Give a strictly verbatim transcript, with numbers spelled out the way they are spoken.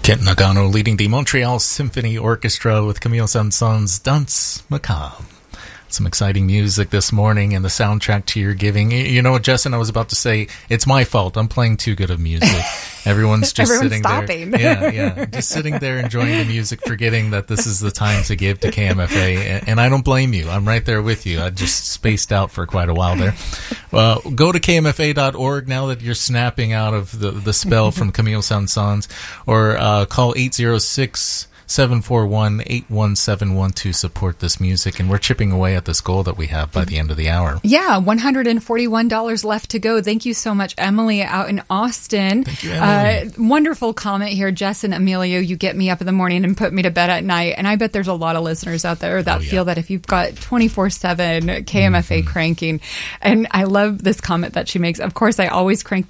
Kent Nagano leading the Montreal Symphony Orchestra with Camille Saint-Saëns' Danse Macabre. Some exciting music this morning and the soundtrack to your giving. You know what, Justin, I was about to say, it's my fault. I'm playing too good of music. Everyone's just Everyone's sitting stopping. there. Yeah, yeah. Just sitting there enjoying the music, forgetting that this is the time to give to K M F A. And, and I don't blame you. I'm right there with you. I just spaced out for quite a while there. Uh, go to K M F A dot org now that you're snapping out of the, the spell from Camille Saint-Saëns, or uh, call eight zero six, seven four one, eight one seven one to support this music. And we're chipping away at this goal that we have by the end of the hour. Yeah, one hundred forty-one dollars left to go. Thank you so much, Emily, out in Austin. Thank you, Emily. Uh, wonderful comment here. Jess and Emilio, you get me up in the morning and put me to bed at night. And I bet there's a lot of listeners out there that Oh, yeah. feel that if you've got twenty-four seven K M F A Mm-hmm. cranking. And I love this comment that she makes. Of course, I always crank